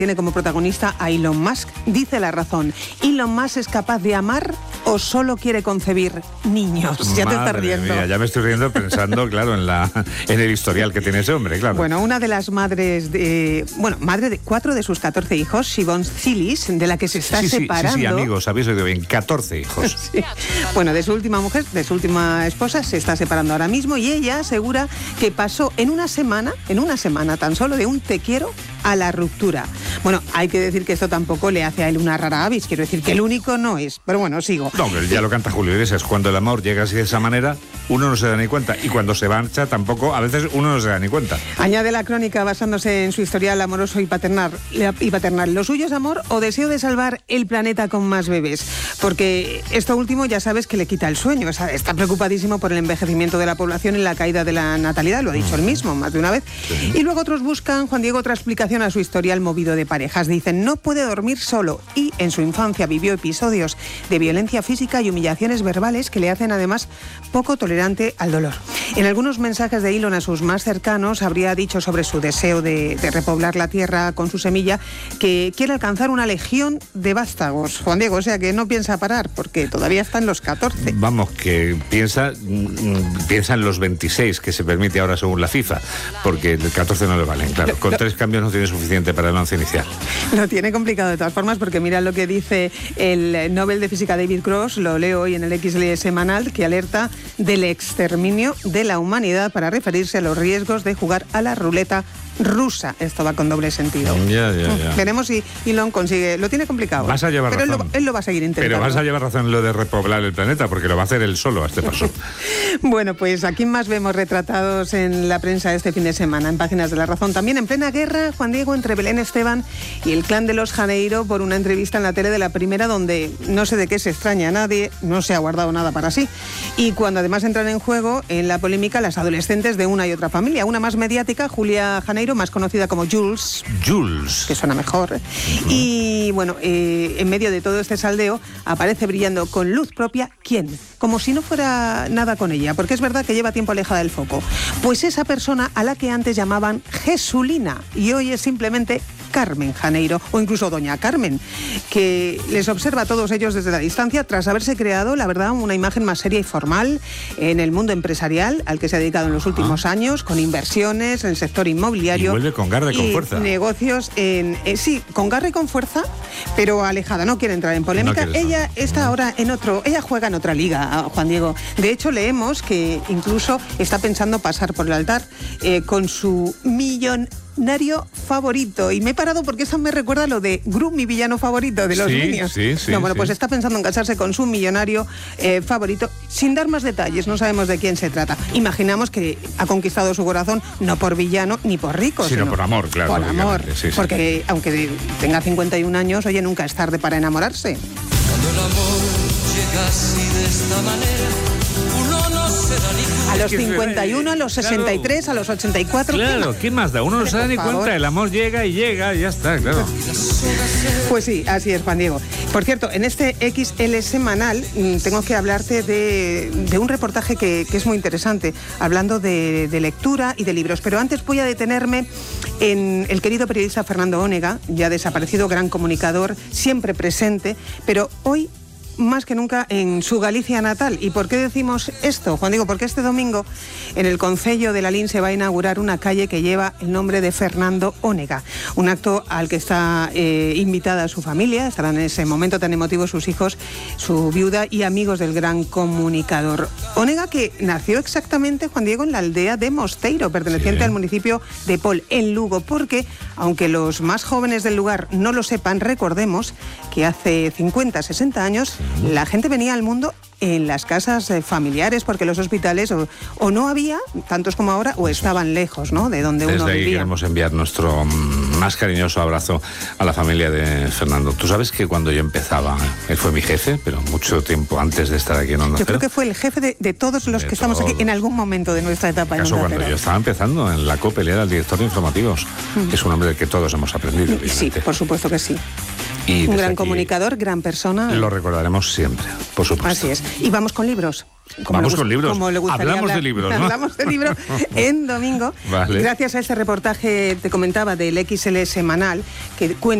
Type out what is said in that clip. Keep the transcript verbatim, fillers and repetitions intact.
Tiene como protagonista a Elon Musk. Dice La Razón: Elon Musk es capaz de amar o solo quiere concebir niños. Ya te estás riendo. Mía, ya me estoy riendo pensando, claro, en la en el historial que tiene ese hombre, claro. Bueno, una de las madres de... Bueno, madre de cuatro de sus catorce hijos, Siobhan Zilis, de la que se está sí, sí, separando... Sí, sí, amigos, habéis oído bien, catorce hijos. Sí. Bueno, de su última mujer, de su última esposa, se está separando ahora mismo y ella asegura que pasó en una semana, en una semana tan solo, de un te quiero a la ruptura. Bueno, hay que decir que esto tampoco le hace a él una rara avis, quiero decir que el único no es, pero bueno, sigo. No, hombre, ya lo canta Julio Iglesias, cuando el amor llega así de esa manera, uno no se da ni cuenta, y cuando se marcha tampoco, a veces uno no se da ni cuenta. Añade la crónica basándose en su historial amoroso y paternal, y paternal. ¿Lo suyo es amor o deseo de salvar el planeta con más bebés? Porque esto último ya sabes que le quita el sueño, o sea, está preocupadísimo por el envejecimiento de la población y la caída de la natalidad, lo ha dicho él mismo más de una vez. Sí. Y luego otros buscan, Juan Diego, otra explicación a su historial movido de parejas. Dicen, no puede dormir solo y en su infancia vivió episodios de violencia física y humillaciones verbales que le hacen además poco tolerante al dolor. En algunos mensajes de Elon a sus más cercanos habría dicho sobre su deseo de, de repoblar la tierra con su semilla que quiere alcanzar una legión de vástagos. Juan Diego, o sea que no piensa parar porque todavía está en los catorce. Vamos, que piensa, piensa en los veintiséis que se permite ahora según la FIFA, porque el catorce no le valen, claro. Con tres cambios no tiene suficiente para el once inicial. Lo tiene complicado de todas formas porque mira lo que dice el Nobel de Física David Cross, lo leo hoy en el X L semanal, que alerta del exterminio de la humanidad para referirse a los riesgos de jugar a la ruleta rusa. Esto va con doble sentido. Ya, ya, ya. Veremos si Elon consigue. Lo tiene complicado. Vas a llevar pero razón. Él lo, él lo va a seguir intentando. Pero vas a llevar razón en lo de repoblar el planeta, porque lo va a hacer él solo a este paso. Bueno, pues aquí más vemos retratados en la prensa este fin de semana, en páginas de La Razón. También en plena guerra, Juan Diego, entre Belén Esteban y el clan de los Janeiro por una entrevista en la tele de La Primera donde no sé de qué se extraña a nadie, no se ha guardado nada para sí. Y cuando además entran en juego en la polémica las adolescentes de una y otra familia. Una más mediática, Julia Janeiro, más conocida como Jules. Jules. Que suena mejor. Uh-huh. Y bueno, eh, en medio de todo este saldeo aparece brillando con luz propia, ¿quién? Como si no fuera nada con ella, porque es verdad que lleva tiempo alejada del foco. Pues esa persona a la que antes llamaban Jesulina y hoy es simplemente Carmen Janeiro, o incluso Doña Carmen, que les observa a todos ellos desde la distancia tras haberse creado, la verdad, una imagen más seria y formal en el mundo empresarial al que se ha dedicado en los últimos ah. años, con inversiones en el sector inmobiliario. Y vuelve con garra y con fuerza. Negocios en... Eh, sí, con garra y con fuerza, pero alejada, no quiere entrar en polémica. No ella no. está ahora en otro... Ella juega en otra liga, Juan Diego. De hecho, leemos que incluso está pensando pasar por el altar eh, con su millón... Nario favorito. Y me he parado porque eso me recuerda a lo de Gru, mi villano favorito de los sí, Minions. Sí, sí, no, bueno, sí. pues está pensando en casarse con su millonario eh, favorito, sin dar más detalles, no sabemos de quién se trata. Imaginamos que ha conquistado su corazón no por villano ni por rico, sino, sino por amor, claro. Por amor, sí, sí. porque aunque tenga cincuenta y un años, oye, nunca es tarde para enamorarse. Cuando el amor llega así de esta manera, uno no se da ni cuenta. A los cincuenta y uno, a los sesenta y tres, claro. a los ochenta y cuatro. Claro, ¿qué más da? Uno no se da ni cuenta, el amor llega y llega y ya está, claro. Pues sí, así es, Juan Diego. Por cierto, en este X L semanal tengo que hablarte de, de un reportaje que, que es muy interesante, hablando de, de lectura y de libros. Pero antes voy a detenerme en el querido periodista Fernando Onega, ya desaparecido, gran comunicador, siempre presente, pero hoy más que nunca en su Galicia natal. ¿Y por qué decimos esto, Juan Diego? Porque este domingo en el Concello de Lalín se va a inaugurar una calle que lleva el nombre de Fernando Onega, un acto al que está eh, invitada su familia, estarán en ese momento tan emotivo sus hijos, su viuda y amigos del gran comunicador. Onega, que nació exactamente, Juan Diego, en la aldea de Mosteiro, perteneciente sí. al municipio de Pol, en Lugo, porque aunque los más jóvenes del lugar no lo sepan, recordemos que hace cincuenta, sesenta años la gente venía al mundo en las casas eh, familiares, porque los hospitales o, o no había, tantos como ahora, o estaban lejos, ¿no?, de donde Desde uno ahí vivía. queremos enviar nuestro más cariñoso abrazo a la familia de Fernando. Tú sabes que cuando yo empezaba, él fue mi jefe, pero mucho tiempo antes de estar aquí en Onda Yo Cero. creo que fue el jefe de, de todos los de que estamos todos. aquí en algún momento de nuestra etapa en Caso Onda cuando Cero. yo estaba empezando en la COPE, él era el director de informativos. Mm. Es un hombre del que todos hemos aprendido, obviamente. Sí, por supuesto que sí. Y un gran comunicador, gran persona. Lo recordaremos siempre, por supuesto. Así es. Y vamos con libros. Vamos le, con libros. Como le Hablamos hablar. de libros, ¿no? Hablamos de libros en domingo. Vale. Gracias a este reportaje, te comentaba, del X L semanal, que cuenta